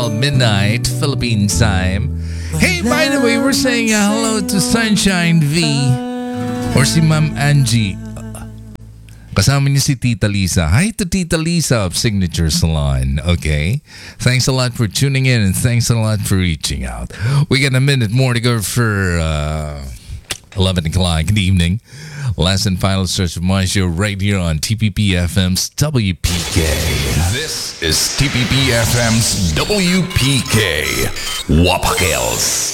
midnight Philippine time. Hey, by the way, we're saying hello to Sunshine V or si Ma'am Angie. Kasama niya si Tita Lisa. Hi to Tita Lisa of Signature Salon. Okay? Thanks a lot for tuning in and thanks a lot for reaching out. We got a minute more to go for 11 o'clock. Good evening. Last and final stretch of my show right here on TPP FM's WPK. This is TPP FM's WPK. Wapakels.